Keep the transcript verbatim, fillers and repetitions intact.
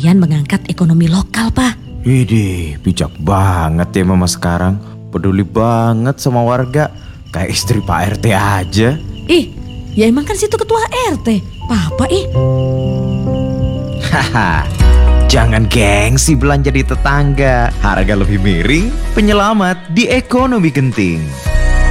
sekalian mengangkat ekonomi lokal, Pak. Widih, bijak banget ya mama sekarang. Peduli banget sama warga. Kayak istri Pak R T aja. Ih, ya emang kan situ ketua R T. Papa ih. Haha, jangan gengsi belanja di tetangga. Harga lebih miring, penyelamat di ekonomi genting.